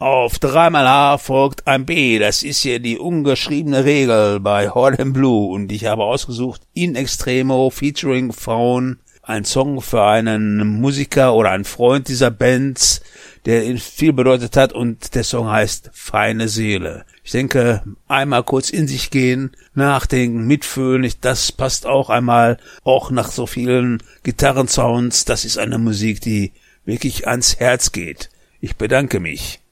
Auf dreimal A folgt ein B. Das ist hier die ungeschriebene Regel bei Hot and Blue. Und ich habe ausgesucht In Extremo featuring Frauen. Ein Song für einen Musiker oder einen Freund dieser Bands, der ihm viel bedeutet hat. Und der Song heißt Feine Seele. Ich denke, einmal kurz in sich gehen, nachdenken, mitfühlen. Das passt auch einmal, auch nach so vielen Gitarrensounds. Das ist eine Musik, die wirklich ans Herz geht. Ich bedanke mich.